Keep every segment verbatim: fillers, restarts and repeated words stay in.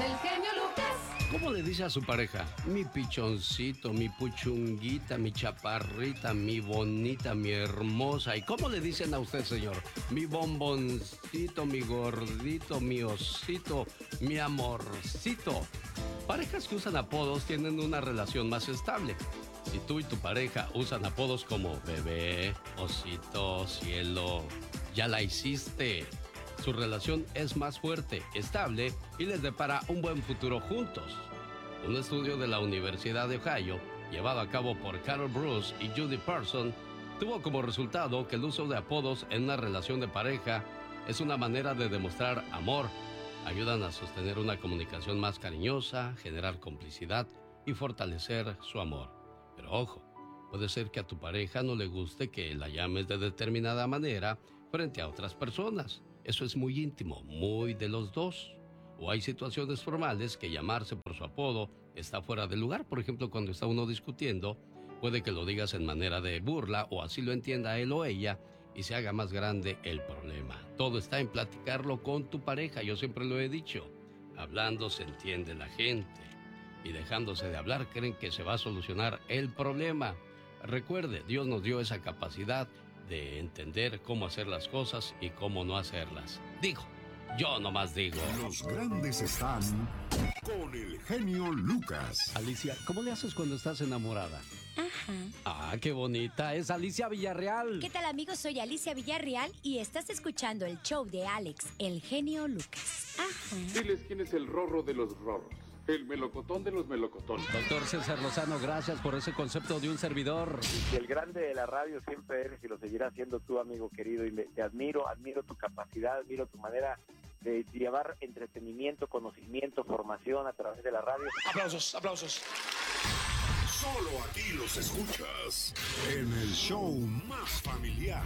del genio Lucas. ¿Cómo le dice a su pareja? Mi pichoncito, mi puchunguita, mi chaparrita, mi bonita, mi hermosa. ¿Y cómo le dicen a usted, señor? Mi bomboncito, mi gordito, mi osito, mi amorcito. Parejas que usan apodos tienen una relación más estable. Si tú y tu pareja usan apodos como bebé, osito, cielo, ya la hiciste. Su relación es más fuerte, estable y les depara un buen futuro juntos. Un estudio de la Universidad de Ohio, llevado a cabo por Carol Bruce y Judy Parson, tuvo como resultado que el uso de apodos en una relación de pareja es una manera de demostrar amor. Ayudan a sostener una comunicación más cariñosa, generar complicidad y fortalecer su amor. Pero ojo, puede ser que a tu pareja no le guste que la llames de determinada manera frente a otras personas. Eso es muy íntimo, muy de los dos. O hay situaciones formales que llamarse por su apodo está fuera de lugar. Por ejemplo, cuando está uno discutiendo, puede que lo digas en manera de burla o así lo entienda él o ella y se haga más grande el problema. Todo está en platicarlo con tu pareja, yo siempre lo he dicho. Hablando se entiende la gente y dejándose de hablar creen que se va a solucionar el problema. Recuerde, Dios nos dio esa capacidad de entender cómo hacer las cosas y cómo no hacerlas. Digo, yo nomás digo. Los grandes están con el genio Lucas. Alicia, ¿cómo le haces cuando estás enamorada? Ajá. Ah, qué bonita. Es Alicia Villarreal. ¿Qué tal, amigos? Soy Alicia Villarreal y estás escuchando el show de Alex, el genio Lucas. Ajá. Diles quién es el rorro de los rorros. El melocotón de los melocotones. Doctor César Lozano, gracias por ese concepto de un servidor. Y el grande de la radio siempre eres y lo seguirás siendo tú, amigo querido. Y me, te admiro, admiro tu capacidad, admiro tu manera de llevar entretenimiento, conocimiento, formación a través de la radio. Aplausos, aplausos. Solo aquí los escuchas en el show más familiar.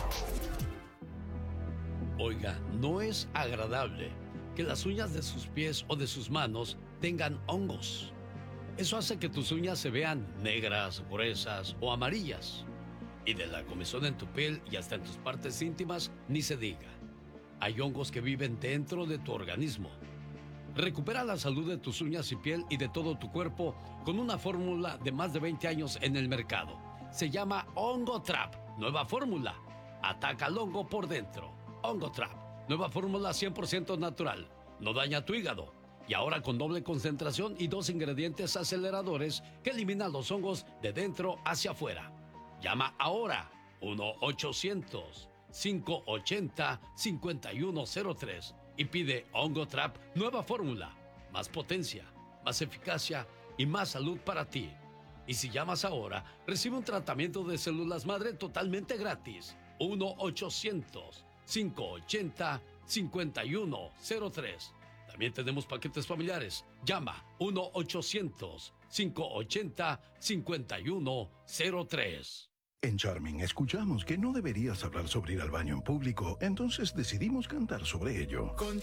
Oiga, no es agradable que las uñas de sus pies o de sus manos tengan hongos. Eso hace que tus uñas se vean negras, gruesas o amarillas. Y de la comezón en tu piel y hasta en tus partes íntimas, ni se diga. Hay hongos que viven dentro de tu organismo. Recupera la salud de tus uñas y piel y de todo tu cuerpo con una fórmula de más de veinte años en el mercado. Se llama Hongo Trap. Nueva fórmula. Ataca al hongo por dentro. Hongo Trap. Nueva fórmula cien por ciento natural. No daña tu hígado. Y ahora con doble concentración y dos ingredientes aceleradores que eliminan los hongos de dentro hacia afuera. Llama ahora. uno ochocientos, cinco ochenta, cincuenta y uno cero tres y pide Hongo Trap Nueva fórmula. Más potencia, más eficacia y más salud para ti. Y si llamas ahora, recibe un tratamiento de células madre totalmente gratis. uno ochocientos, cinco ochenta, cincuenta y uno cero tres. También tenemos paquetes familiares. Llama uno ochocientos, cinco ochenta, cincuenta y uno cero tres. En Charming escuchamos que no deberías hablar sobre ir al baño en público, entonces decidimos cantar sobre ello. Con